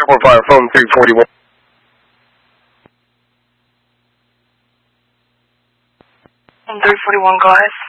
Airport Fire, phone 341. Phone 341, go ahead.